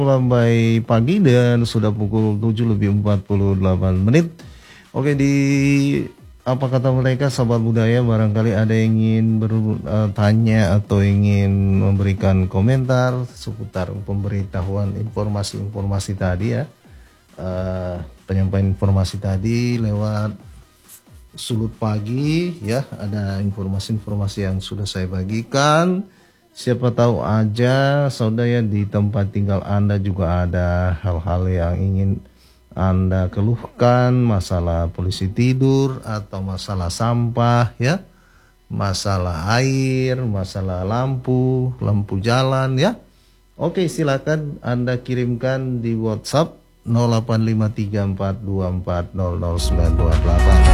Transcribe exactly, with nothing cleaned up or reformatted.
Sampai pagi dan sudah pukul tujuh lebih empat puluh delapan menit. Oke, di apa kata mereka sahabat budaya, barangkali ada yang ingin bertanya atau ingin memberikan komentar seputar pemberitahuan informasi-informasi tadi ya. Uh, penyampaian informasi tadi lewat Sulut Pagi ya, ada informasi-informasi yang sudah saya bagikan. Siapa tahu aja saudara di tempat tinggal Anda juga ada hal-hal yang ingin Anda keluhkan, masalah polisi tidur atau masalah sampah ya, masalah air, masalah lampu, lampu jalan ya. Oke, silakan Anda kirimkan di WhatsApp nol delapan lima tiga empat dua empat nol nol sembilan dua delapan.